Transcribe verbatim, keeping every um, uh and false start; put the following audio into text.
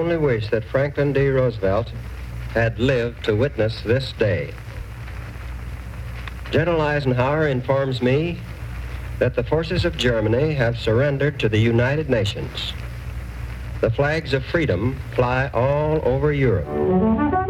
only wish that Franklin D. Roosevelt had lived to witness this day. General Eisenhower informs me that the forces of Germany have surrendered to the United Nations. The flags of freedom fly all over Europe.